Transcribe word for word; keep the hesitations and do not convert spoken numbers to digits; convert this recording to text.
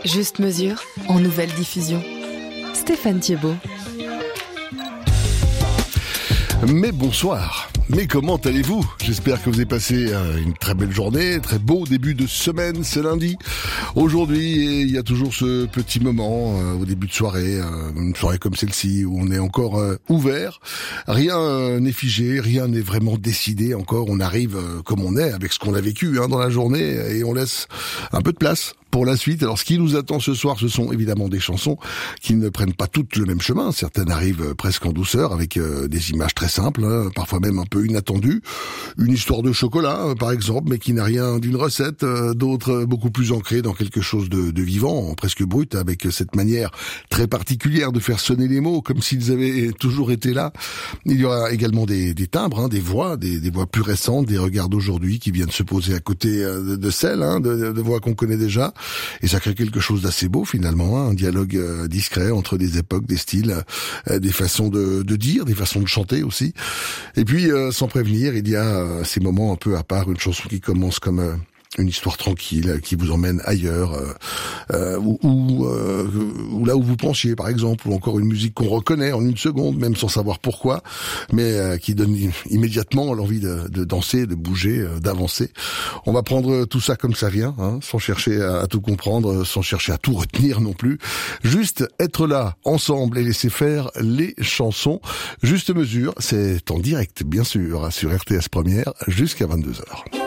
Juste mesure, en nouvelle diffusion. Stéphane Thiebaud. Mais bonsoir, mais comment allez-vous ? J'espère que vous avez passé une très belle journée, très beau début de semaine, c'est lundi. Aujourd'hui, il y a toujours ce petit moment euh, au début de soirée, euh, une soirée comme celle-ci où on est encore euh, ouvert. Rien euh, n'est figé, rien n'est vraiment décidé encore. On arrive euh, comme on est, avec ce qu'on a vécu hein, dans la journée, et on laisse un peu de place pour la suite. Alors, ce qui nous attend ce soir, ce sont évidemment des chansons qui ne prennent pas toutes le même chemin. Certaines arrivent presque en douceur, avec euh, des images très simples, hein, parfois même un peu inattendues. Une histoire de chocolat, euh, par exemple, mais qui n'a rien d'une recette. Euh, d'autres euh, beaucoup plus ancrées dans quelque chose de, de vivant, presque brut, avec cette manière très particulière de faire sonner les mots, comme s'ils avaient toujours été là. Il y aura également des, des timbres, hein, des voix, des, des voix plus récentes, des regards d'aujourd'hui qui viennent se poser à côté euh, de, de celles, hein, de, de voix qu'on connaît déjà. Et ça crée quelque chose d'assez beau finalement, hein, un dialogue euh, discret entre des époques, des styles, euh, des façons de, de dire, des façons de chanter aussi. Et puis, euh, sans prévenir, il y a euh, ces moments un peu à part, une chanson qui commence comme euh, une histoire tranquille, qui vous emmène ailleurs, euh, euh, ou, ou, euh, ou là où vous pensiez par exemple, ou encore une musique qu'on reconnaît en une seconde, même sans savoir pourquoi, mais euh, qui donne immédiatement l'envie de, de danser, de bouger, euh, d'avancer. On va prendre tout ça comme ça vient, hein, sans chercher à, à tout comprendre, sans chercher à tout retenir non plus. Juste être là, ensemble, et laisser faire les chansons. Juste mesure, c'est en direct, bien sûr, sur R T S Première, jusqu'à vingt-deux heures.